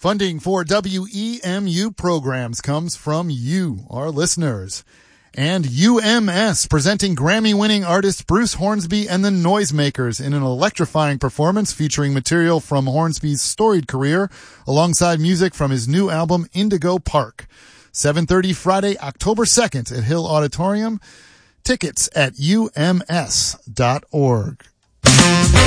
Funding for WEMU programs comes from you, our listeners. And UMS, presenting Grammy-winning artist Bruce Hornsby and the Noisemakers in an electrifying performance featuring material from Hornsby's storied career alongside music from his new album Indigo Park. 7:30 Friday, October 2nd at Hill Auditorium. Tickets at ums.org.